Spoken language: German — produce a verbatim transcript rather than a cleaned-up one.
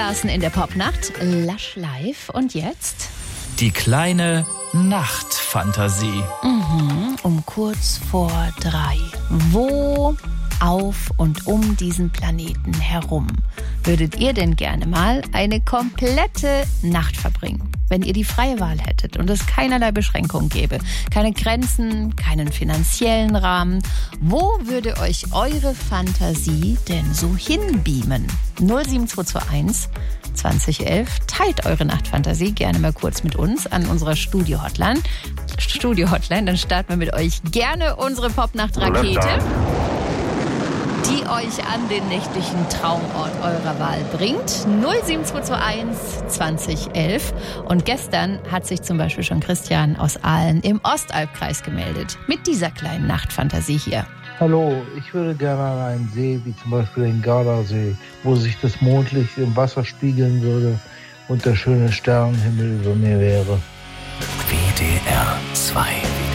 Larsen in der Popnacht, Lush Live. Und jetzt? Die kleine Nachtfantasie. Mhm, um kurz vor drei. Wo auf und um diesen Planeten herum würdet ihr denn gerne mal eine komplette Nacht verbringen? Wenn ihr die freie Wahl hättet und es keinerlei Beschränkungen gäbe, keine Grenzen, keinen finanziellen Rahmen, wo würde euch eure Fantasie denn so hinbeamen? null sieben zwei zwei eins zwanzig elf. Teilt eure Nachtfantasie gerne mal kurz mit uns an unserer Studio-Hotline. Studio-Hotline, dann starten wir mit euch gerne unsere Popnacht-Rakete, die euch an den nächtlichen Traumort eurer Wahl bringt. null sieben zwei zwei eins zwanzig elf. Und gestern hat sich zum Beispiel schon Christian aus Aalen im Ostalbkreis gemeldet. Mit dieser kleinen Nachtfantasie hier. Hallo, ich würde gerne an einen See, wie zum Beispiel den Gardasee, wo sich das Mondlicht im Wasser spiegeln würde und der schöne Sternenhimmel über mir wäre. W D R zwei